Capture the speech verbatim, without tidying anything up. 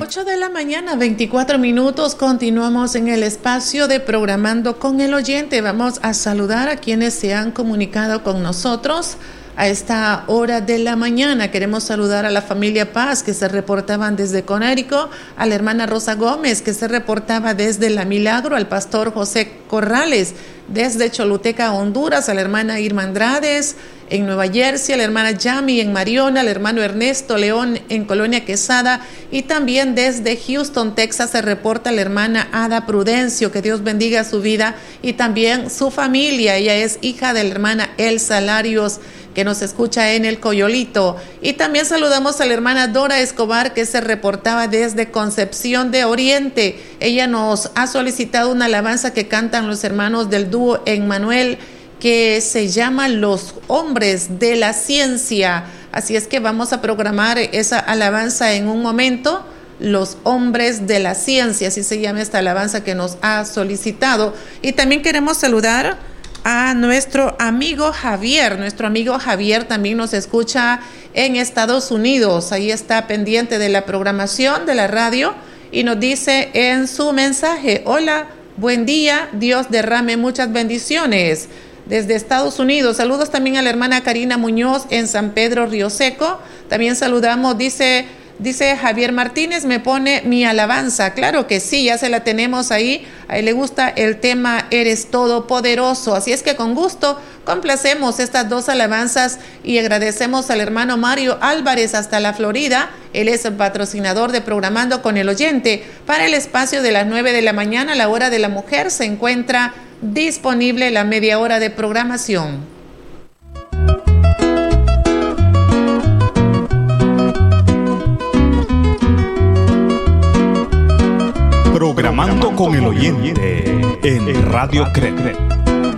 ocho de la mañana, veinticuatro minutos, continuamos en el espacio de Programando con el Oyente. Vamos a saludar a quienes se han comunicado con nosotros a esta hora de la mañana. Queremos saludar a la familia Paz, que se reportaban desde Conérico, a la hermana Rosa Gómez, que se reportaba desde La Milagro, al pastor José Corrales, desde Choluteca, Honduras, a la hermana Irma Andrades, en Nueva Jersey, a la hermana Yami en Mariona, al hermano Ernesto León en Colonia Quesada, y también desde Houston, Texas, se reporta la hermana Ada Prudencio, que Dios bendiga su vida y también su familia. Ella es hija de la hermana Elsa Larios, que nos escucha en el Coyolito. Y también saludamos a la hermana Dora Escobar, que se reportaba desde Concepción de Oriente. Ella nos ha solicitado una alabanza que cantan los hermanos del dúo Emmanuel, que se llama Los Hombres de la Ciencia. Así es que vamos a programar esa alabanza en un momento. Los Hombres de la Ciencia, así se llama esta alabanza que nos ha solicitado. Y también queremos saludar a nuestro amigo Javier. Nuestro amigo Javier también nos escucha en Estados Unidos. Ahí está pendiente de la programación de la radio y nos dice en su mensaje: hola, buen día, Dios derrame muchas bendiciones. Desde Estados Unidos, saludos también a la hermana Karina Muñoz en San Pedro Río Seco. También saludamos, dice, dice Javier Martínez, me pone mi alabanza. Claro que sí, ya se la tenemos ahí. A él le gusta el tema Eres Todopoderoso. Así es que con gusto complacemos estas dos alabanzas y agradecemos al hermano Mario Álvarez hasta la Florida. Él es el patrocinador de Programando con el Oyente. Para el espacio de las nueve de la mañana, la hora de la mujer, se encuentra disponible la media hora de programación. Programando con el Oyente en Radio C R E.